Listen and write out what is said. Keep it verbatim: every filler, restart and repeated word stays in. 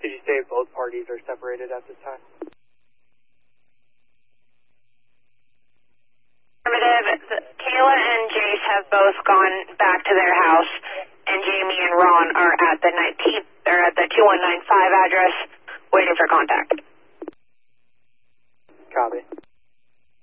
Could you say both parties are separated at this time? Affirmative. Kayla and Jace have both gone back to their house, and Jamie and Ron are at the nineteenth, or at the two one nine five address, waiting for contact. Copy.